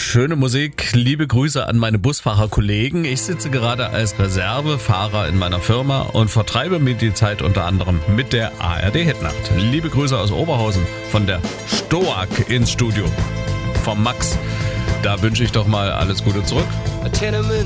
schöne Musik. Liebe Grüße an meine Busfahrerkollegen. Ich sitze gerade als Reservefahrer in meiner Firma und vertreibe mir die Zeit unter anderem mit der ARD Hitnacht. Liebe Grüße aus Oberhausen von der Stoak ins Studio. Vom Max. Da wünsche ich doch mal alles Gute zurück. A tenement